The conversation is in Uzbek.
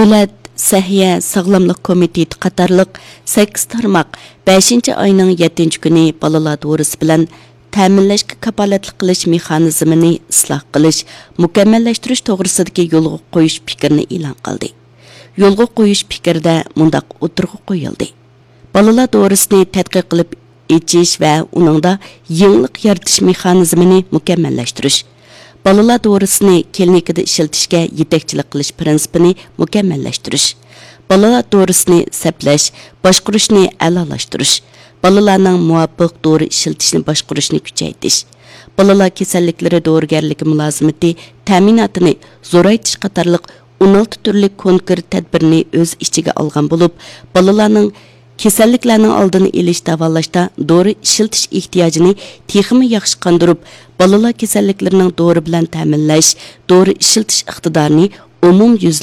Davlat Səhiyyə Sağlamlıq Komiteti qatarlıq 8 tarmaq 5 ayının 7 günü balalar doğrusu bilan ta'minlashga kapolatlik qilish mexanizmini isloh qilish, mukammallashtirish to'g'risidagi yo'lga qo'yish fikrini e'lon qildi. Yo'lga qo'yish fikrida mundaq o'tirg'i qo'yildi. Balalar to'g'risini tadqiq qilib echish va uningda yangilik yaratish mexanizmini mukammallashtirish. Balalar to'g'risini klinikada ishlatishga yetakchilik qilish prinsipini mukammallashtirish. Balalar to'g'risini saplash, boshqarishni a'lolashtirish. Balalarning muvofiq to'g'ri ishlatishni boshqarishni kuchaytirish. Balalar kasalliklari dorigarligi mulozimati ta'minotini zo'raytirish qatorliq 16 turli konkret tadbirni o'z ichiga olgan bo'lib, balalarning kasalliklarning oldini olish davolashda dori ishiltish ehtiyojini texmi yaxshi qondirib, balalar kasalliklarining dori bilan ta'minlash, dori ishiltish iqtidorini umum